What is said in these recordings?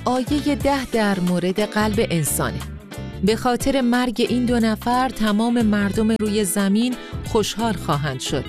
آیه 10 در مورد قلب انسانه. به خاطر مرگ این دو نفر تمام مردم روی زمین خوشحال خواهند شد،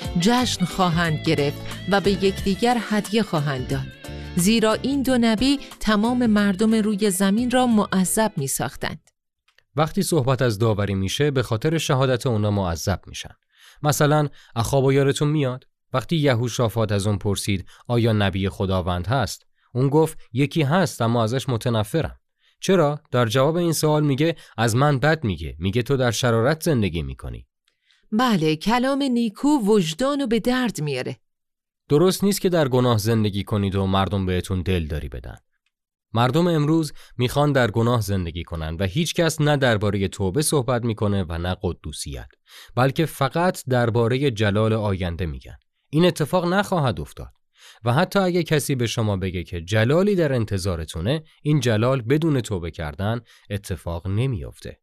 جشن خواهند گرفت و به یکدیگر هدیه خواهند داد، زیرا این دو نبی تمام مردم روی زمین را معذب می ساختند. وقتی صحبت از داوری میشه به خاطر شهادت اونا معذب میشن. مثلا اخاب یارتون میاد؟ وقتی یهوشافاط از اون پرسید آیا نبی خداوند هست؟ اون گفت یکی هست اما ازش متنفرم. چرا؟ در جواب این سوال میگه از من بد میگه تو در شرارت زندگی میکنی. بله، کلام نیکو وجدانو به درد میاره. درست نیست که در گناه زندگی کنید و مردم بهتون دلداری بدن. مردم امروز میخوان در گناه زندگی کنن و هیچ کس نه درباره توبه صحبت میکنه و نه قدوسیت، بلکه فقط درباره جلال آینده میگن. این اتفاق نخواهد افتاد و حتی اگه کسی به شما بگه که جلالی در انتظارتونه، این جلال بدون توبه کردن اتفاق نمیافته.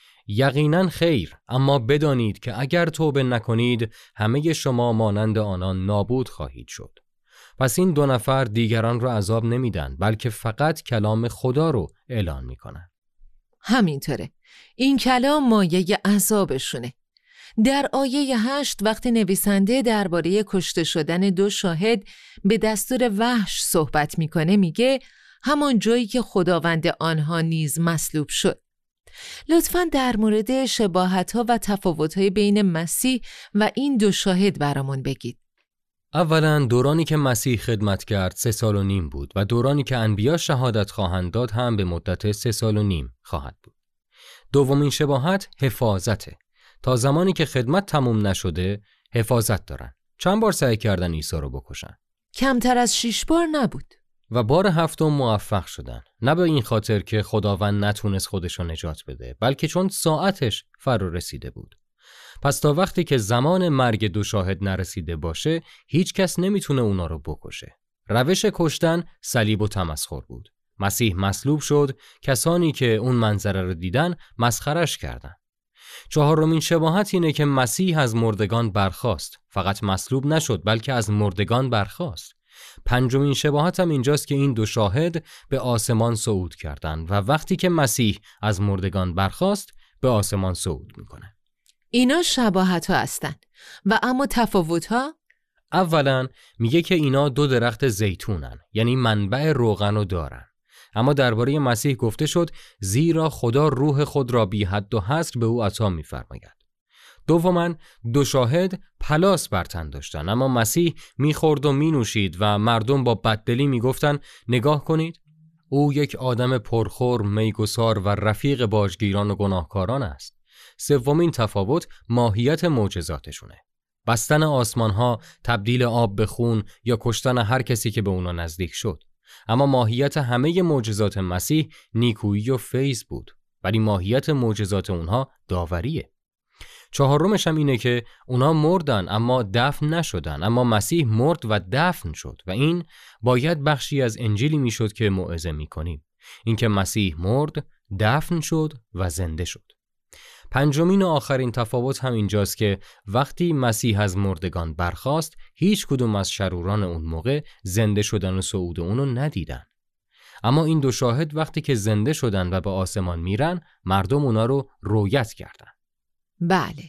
یقینا خیر، اما بدانید که اگر توبه نکنید همه شما مانند آنان نابود خواهید شد. پس این دو نفر دیگران رو عذاب نمیدن، بلکه فقط کلام خدا رو اعلان میکنن. همینطوره. این کلام مایه عذابشونه. در آیه 8 وقتی نویسنده درباره کشته شدن دو شاهد به دستور وحش صحبت میکنه میگه همان جایی که خداوند آنها نیز مصلوب شد. لطفاً در مورد شباهت‌ها و تفاوت‌های بین مسیح و این دو شاهد برامون بگید. اولا دورانی که مسیح خدمت کرد 3.5 سال بود و دورانی که انبیا شهادت خواهند داد هم به مدت 3.5 سال خواهد بود. دومین شباهت حفاظته. تا زمانی که خدمت تموم نشده حفاظت دارن. چند بار سعی کردن عیسی رو بکشن؟ کمتر از 6 بار نبود. و بار 7 موفق شدن. نه به این خاطر که خداوند نتونست خودش رو نجات بده، بلکه چون ساعتش فرا رسیده بود. پس تا وقتی که زمان مرگ دو شاهد نرسیده باشه، هیچ کس نمیتونه اونا رو بکشه. روش کشتن صلیب و تمسخر بود. مسیح مصلوب شد، کسانی که اون منظره رو دیدن مسخرش کردن. چهارمین شباهت اینه که مسیح از مردگان برخاست. فقط مصلوب نشد، بلکه از مردگان برخاست. پنجمین شباهت هم اینجاست که این دو شاهد به آسمان صعود کردند و وقتی که مسیح از مردگان برخاست به آسمان صعود میکنه. اینا شباهت ها هستن و اما تفاوت ها؟ اولا میگه که اینا دو درخت زیتونن، یعنی منبع روغن رو دارن. اما درباره مسیح گفته شد زیرا خدا روح خود را بی حد و حصر به او عطا می‌فرماید. دوما دو شاهد پلاس بر تن داشتن، اما مسیح میخورد و مینوشید و مردم با بددلی میگفتن نگاه کنید او یک آدم پرخور، میگسار و رفیق باجگیران و گناهکاران است. سومین تفاوت ماهیت معجزاتشونه. بستن آسمان‌ها، تبدیل آب به خون یا کشتن هر کسی که به اونا نزدیک شد. اما ماهیت همه معجزات مسیح نیکویی و فیض بود، ولی ماهیت معجزات اونها داوریه. چهارمش هم اینه که اونا مردن اما دفن نشدن، اما مسیح مرد و دفن شد و این باید بخشی از انجیلی میشد که موعظه میکنیم. این که مسیح مرد، دفن شد و زنده شد. پنجمین و آخرین تفاوت هم اینجاست که وقتی مسیح از مردگان برخاست، هیچ کدوم از شروران اون موقع زنده شدن و صعود اونو ندیدن. اما این دو شاهد وقتی که زنده شدن و به آسمان میرن، مردم اونا رو رؤیت کردن. بله.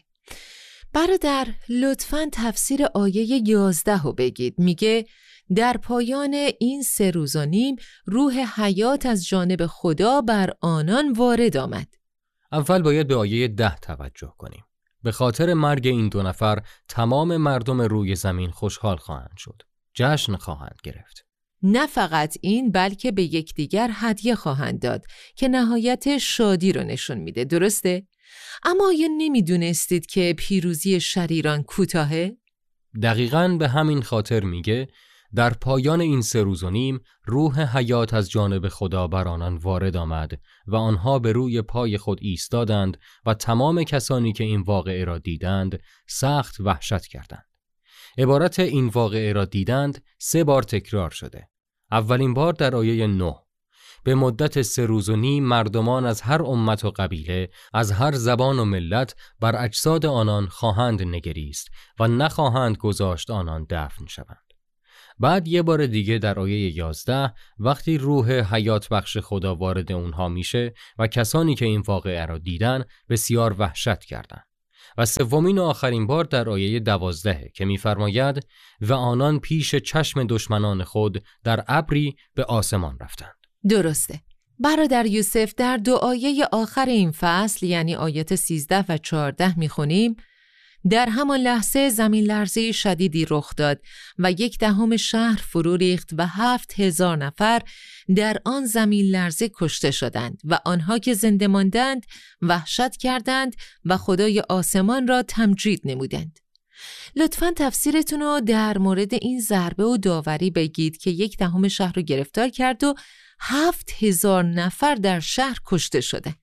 برادر لطفاً تفسیر آیه 11 رو بگید. میگه در پایان این 3 روز و نیم روح حیات از جانب خدا بر آنان وارد آمد. اول باید به آیه 10 توجه کنیم. به خاطر مرگ این دو نفر تمام مردم روی زمین خوشحال خواهند شد. جشن خواهند گرفت. نه فقط این، بلکه به یکدیگر هدیه خواهند داد که نهایت شادی رو نشون میده. درسته؟ اما آیا نمیدونستید که پیروزی شریران کوتاهه؟ دقیقاً به همین خاطر میگه در پایان این 3 روز و نیم روح حیات از جانب خدا بر آنان وارد آمد و آنها به روی پای خود ایستادند و تمام کسانی که این واقعه را دیدند سخت وحشت کردند. عبارت این واقعه را دیدند 3 بار تکرار شده. اولین بار در آیه 9 به مدت 3 روز و نیم مردمان از هر امت و قبیله، از هر زبان و ملت بر اجساد آنان خواهند نگریست و نخواهند گذاشت آنان دفن شوند. بعد یه بار دیگه در آیه 11 وقتی روح حیات بخش خدا وارد اونها میشه و کسانی که این واقعه را دیدن بسیار وحشت کردند. و سومین و آخرین بار در آیه 12 که می‌فرماید و آنان پیش چشم دشمنان خود در ابری به آسمان رفتند. درسته. برادر یوسف در دو آیه آخر این فصل یعنی آیات 13 و 14 می‌خونیم در همان لحظه زمین لرزه شدیدی رخ داد و 1/10 شهر فرو ریخت و 7,000 نفر در آن زمین لرزه کشته شدند و آنها که زنده ماندند وحشت کردند و خدای آسمان را تمجید نمودند. لطفاً تفسیرتون رو در مورد این ضربه و داوری بگید که 1/10 شهر رو گرفتار کرد و 7,000 نفر در شهر کشته شده.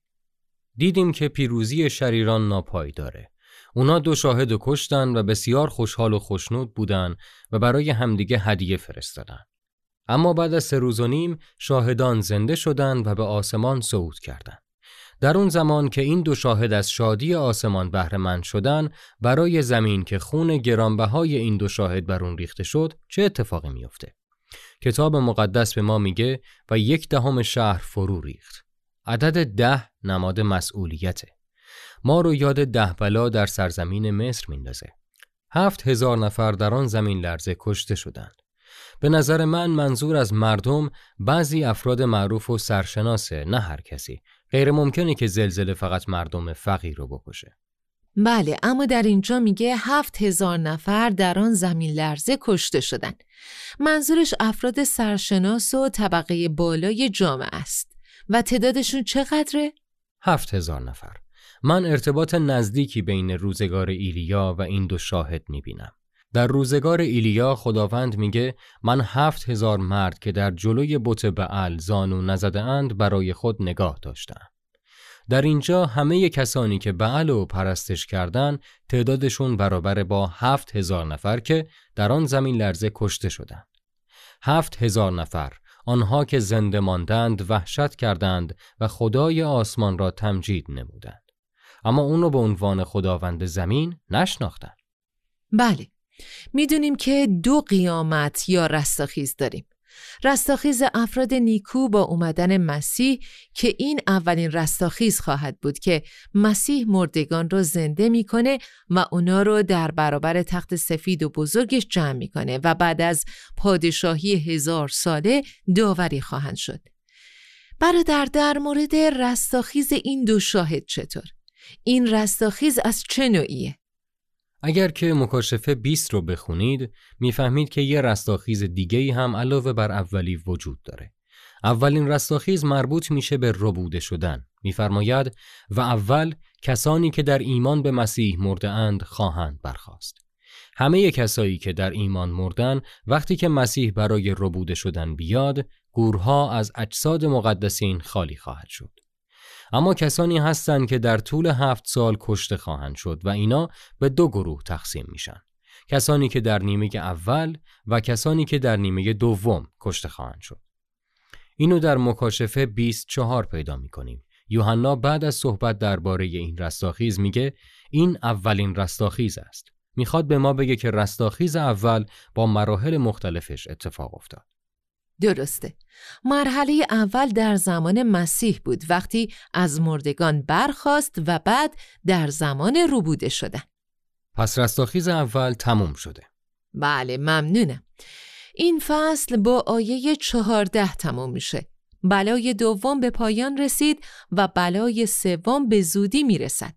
دیدیم که پیروزی شریران ناپایداره. اونا 2 شاهد رو کشتن و بسیار خوشحال و خوشنود بودن و برای همدیگه هدیه فرستادن. اما بعد از 3 روز و نیم شاهدان زنده شدن و به آسمان صعود کردند. در اون زمان که این 2 شاهد از شادی آسمان بهره مند شدن، برای زمین که خون گرانبهای این 2 شاهد بر اون ریخته شد، چه اتفاقی میفته؟ کتاب مقدس به ما میگه و 1/10 شهر فرو ریخت. عدد 10 نماد مسئولیته. ما رو یاد 10 بلا در سرزمین مصر میندازه. 7,000 نفر در آن زمین لرزه کشته شدند. به نظر من منظور از مردم بعضی افراد معروف و سرشناسه، نه هر کسی. غیر ممکنه که زلزله فقط مردم فقیر رو بکشه. بله، اما در اینجا میگه 7,000 نفر در آن زمین لرزه کشته شدند. منظورش افراد سرشناس و طبقه بالای جامعه است. و تعدادشون چقدره؟ 7,000 نفر. من ارتباط نزدیکی بین روزگار ایلیا و این 2 شاهد میبینم. در روزگار ایلیا خداوند میگه من 7,000 مرد که در جلوی بت بعل زانو نزده اند برای خود نگاه داشتم. در اینجا همه کسانی که بعل رو پرستش کردن تعدادشون برابر با 7,000 نفر که در آن زمین لرزه کشته شدند. 7,000 نفر، آنها که زنده ماندند وحشت کردند و خدای آسمان را تمجید نمودند. اما اون رو به عنوان خداوند زمین نشناختند. بله، میدونیم که 2 قیامت یا رستاخیز داریم. رستاخیز افراد نیکو با اومدن مسیح که این اولین رستاخیز خواهد بود که مسیح مردگان رو زنده میکنه و اونا رو در برابر تخت سفید و بزرگش جمع میکنه و بعد از پادشاهی 1000 ساله داوری خواهند شد. برادر، در مورد رستاخیز این 2 شاهد چطور؟ این رستاخیز از چه نوعیه؟ اگر که مکاشفه 20 رو بخونید میفهمید که یه رستاخیز دیگه‌ای هم علاوه بر اولی وجود داره. اولین رستاخیز مربوط میشه به ربوده شدن. میفرماید و اول کسانی که در ایمان به مسیح مرده اند خواهند برخاست. همه کسایی که در ایمان مردن وقتی که مسیح برای ربوده شدن بیاد، گورها از اجساد مقدسین خالی خواهد شد. اما کسانی هستند که در طول 7 سال کشته خواهند شد و اینا به 2 گروه تقسیم میشن. کسانی که در نیمه اول و کسانی که در نیمه دوم کشته خواهند شد. اینو در مکاشفه 24 پیدا میکنیم. یوحنا بعد از صحبت درباره این رستاخیز میگه این اولین رستاخیز است. میخواد به ما بگه که رستاخیز اول با مراحل مختلفش اتفاق افتاد. درسته. مرحله اول در زمان مسیح بود وقتی از مردگان برخاست و بعد در زمان ربوده شدن. پس رستاخیز اول تموم شده. بله، ممنونم. این فصل با آیه 14 تموم میشه. بلای دوم به پایان رسید و بلای سوم به زودی میرسد.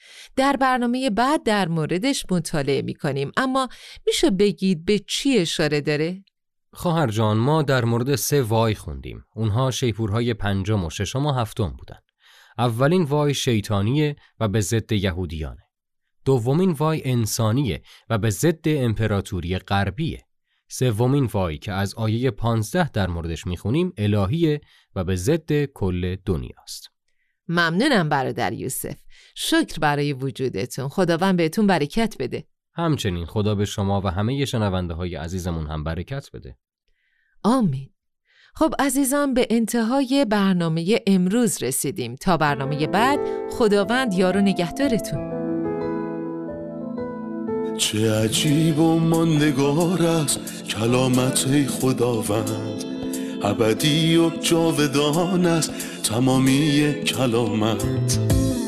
در برنامه بعد در موردش مطالعه میکنیم، اما میشه بگید به چی اشاره داره؟ خواهر جان، ما در مورد 3 وای خوندیم. اونها شیپورهای 5 و 6 و 7 بودن. اولین وای شیطانیه و به ضد یهودیانه. دومین وای انسانیه و به ضد امپراتوری غربیه. سومین وای که از آیه 15 در موردش میخونیم الهیه و به ضد کل دنیاست. ممنونم برادر یوسف. شکر برای وجودتون. خداوند بهتون برکت بده. همچنین خدا به شما و همه شنونده های عزیزمون هم برکت بده. آمین. خب عزیزان، به انتهای برنامه امروز رسیدیم. تا برنامه بعد، خداوند یار و نگهدارتون. چه عجیب و ماندگار است کلامت ای خداوند، ابدی و جاودان است تمامی کلامت.